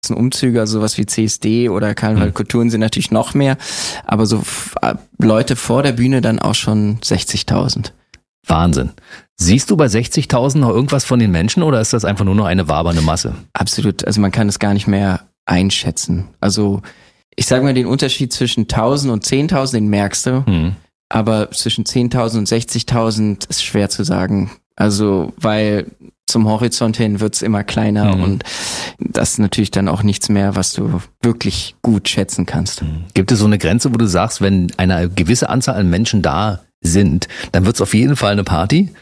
Umzüge, also sowas wie CSD oder Karneval Kulturen sind natürlich noch mehr, aber so Leute vor der Bühne dann auch schon 60.000. Wahnsinn. Siehst du bei 60.000 noch irgendwas von den Menschen oder ist das einfach nur noch eine wabernde Masse? Absolut, also man kann es gar nicht mehr einschätzen. Also ich sage mal, den Unterschied zwischen 1.000 und 10.000, den merkst du, aber zwischen 10.000 und 60.000 ist schwer zu sagen. Also weil zum Horizont hin wird's immer kleiner und das ist natürlich dann auch nichts mehr, was du wirklich gut schätzen kannst. Gibt es so eine Grenze, wo du sagst, wenn eine gewisse Anzahl an Menschen da sind, dann wird's auf jeden Fall eine Party?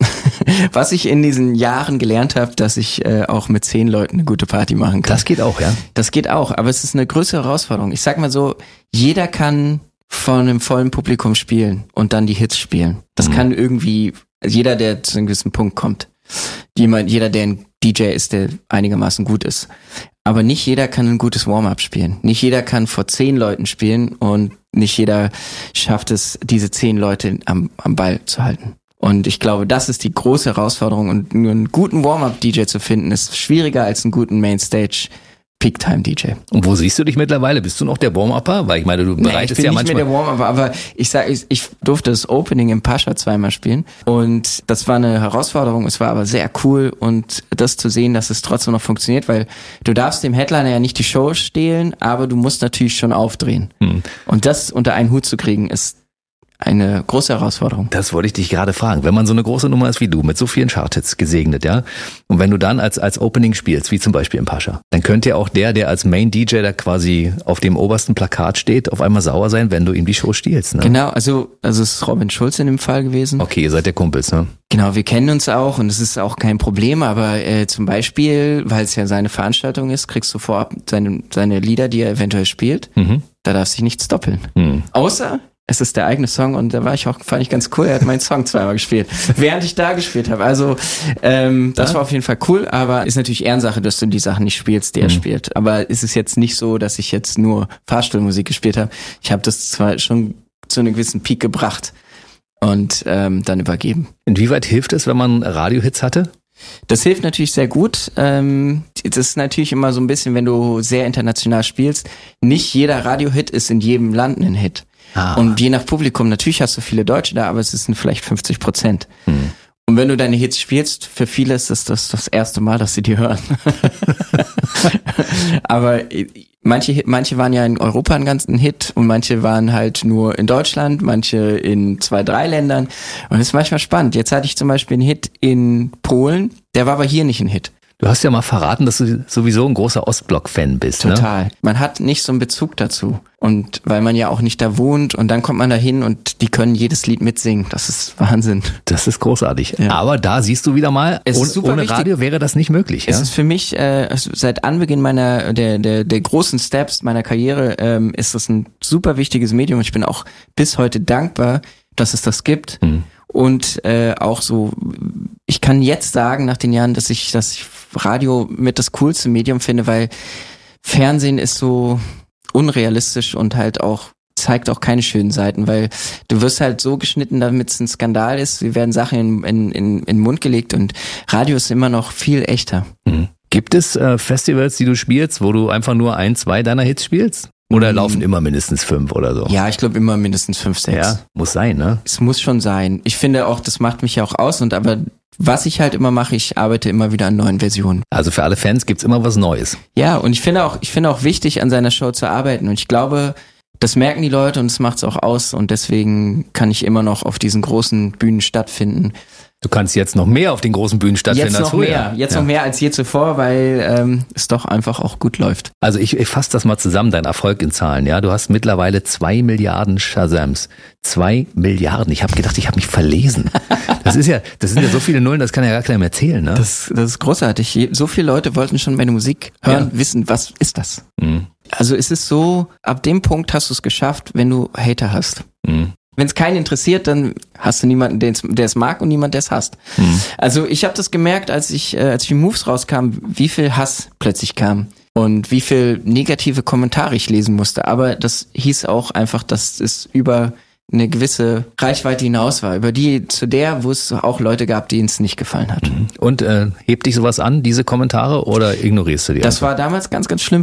Was ich in diesen Jahren gelernt habe, dass ich auch mit 10 Leuten eine gute Party machen kann. Das geht auch, ja? Das geht auch, aber es ist eine größere Herausforderung. Ich sag mal so, jeder kann von einem vollen Publikum spielen und dann die Hits spielen. Das kann irgendwie jeder, der zu einem gewissen Punkt kommt. Jeder, der ein DJ ist, der einigermaßen gut ist. Aber nicht jeder kann ein gutes Warm-up spielen. Nicht jeder kann vor 10 Leuten spielen und nicht jeder schafft es, diese 10 Leute am Ball zu halten. Und ich glaube, das ist die große Herausforderung. Und nur einen guten Warm-up-DJ zu finden, ist schwieriger als einen guten Mainstage Peak-Time-DJ. Und wo siehst du dich mittlerweile? Bist du noch der Warm-Upper? Weil ich meine, du bereitest ja manchmal... Ich bin nicht mehr der Warm-Upper, aber ich durfte das Opening im Pascha 2-mal spielen und das war eine Herausforderung, es war aber sehr cool und das zu sehen, dass es trotzdem noch funktioniert, weil du darfst dem Headliner ja nicht die Show stehlen, aber du musst natürlich schon aufdrehen. Und das unter einen Hut zu kriegen, ist eine große Herausforderung. Das wollte ich dich gerade fragen. Wenn man so eine große Nummer ist wie du, mit so vielen Charthits gesegnet, ja, und wenn du dann als Opening spielst, wie zum Beispiel im Pascha, dann könnte ja auch der als Main DJ da quasi auf dem obersten Plakat steht, auf einmal sauer sein, wenn du ihm die Show stiehlst. Ne? Genau, also es ist Robin Schulz in dem Fall gewesen. Okay, ihr seid ja Kumpels, ne? Genau, wir kennen uns auch und es ist auch kein Problem, aber zum Beispiel, weil es ja seine Veranstaltung ist, kriegst du vorab seine Lieder, die er eventuell spielt. Da darf sich nichts doppeln. Außer es ist der eigene Song und da fand ich ganz cool. Er hat meinen Song 2-mal gespielt, während ich da gespielt habe. Also das war auf jeden Fall cool, aber ist natürlich Ehrensache, dass du die Sachen nicht spielst, die er spielt. Aber ist es jetzt nicht so, dass ich jetzt nur Fahrstuhlmusik gespielt habe. Ich habe das zwar schon zu einem gewissen Peak gebracht und dann übergeben. Inwieweit hilft es, wenn man Radiohits hatte? Das hilft natürlich sehr gut. Das ist natürlich immer so ein bisschen, wenn du sehr international spielst, nicht jeder Radiohit ist in jedem Land ein Hit. Und je nach Publikum, natürlich hast du viele Deutsche da, aber es sind vielleicht 50%. Und wenn du deine Hits spielst, für viele ist das erste Mal, dass sie die hören. Aber manche waren ja in Europa ein ganzen Hit und manche waren halt nur in Deutschland, manche in 2, 3 Ländern. Und das ist manchmal spannend. Jetzt hatte ich zum Beispiel einen Hit in Polen, der war aber hier nicht ein Hit. Du hast ja mal verraten, dass du sowieso ein großer Ostblock-Fan bist. Total. Ne? Man hat nicht so einen Bezug dazu. Und weil man ja auch nicht da wohnt und dann kommt man da hin und die können jedes Lied mitsingen. Das ist Wahnsinn. Das ist großartig. Ja. Aber da siehst du wieder mal, ohne Radio wäre das nicht möglich. Es ist für mich, seit Anbeginn der großen Steps meiner Karriere, ist das ein super wichtiges Medium. Ich bin auch bis heute dankbar, dass es das gibt. Und auch so, ich kann jetzt sagen, nach den Jahren, dass ich Radio mit das coolste Medium finde, weil Fernsehen ist so unrealistisch und halt auch zeigt auch keine schönen Seiten, weil du wirst halt so geschnitten, damit es ein Skandal ist. Wir werden Sachen in den Mund gelegt und Radio ist immer noch viel echter. Gibt es Festivals, die du spielst, wo du einfach nur 1, 2 deiner Hits spielst? Oder laufen immer mindestens 5 oder so? Ja, ich glaube immer mindestens 5, 6. Ja, muss sein, ne? Es muss schon sein. Ich finde auch, das macht mich ja auch aus aber was ich halt immer mache, ich arbeite immer wieder an neuen Versionen. Also für alle Fans gibt's immer was Neues. Ja, und ich finde auch wichtig, an seiner Show zu arbeiten. Und ich glaube, das merken die Leute und es macht's auch aus. Und deswegen kann ich immer noch auf diesen großen Bühnen stattfinden. Du kannst jetzt noch mehr auf den großen Bühnen stattfinden als früher. Jetzt noch mehr als je zuvor, weil es doch einfach auch gut läuft. Also ich fasse das mal zusammen, dein Erfolg in Zahlen. Ja, du hast mittlerweile 2 Milliarden Shazams. 2 Milliarden. Ich habe gedacht, ich habe mich verlesen. Das sind ja so viele Nullen, das kann ja gar keiner mehr zählen. Ne? Das ist großartig. So viele Leute wollten schon meine Musik hören, wissen, was ist das? Also es ist so, ab dem Punkt hast du es geschafft, wenn du Hater hast. Wenn es keinen interessiert, dann hast du niemanden, der es mag und niemanden, der es hasst. Also ich habe das gemerkt, als die Moves rauskamen, wie viel Hass plötzlich kam und wie viel negative Kommentare ich lesen musste. Aber das hieß auch einfach, dass es über eine gewisse Reichweite hinaus war, zu der, wo es auch Leute gab, denen es nicht gefallen hat. Und hebt dich sowas an, diese Kommentare, oder ignorierst du die? Das war damals ganz, ganz schlimm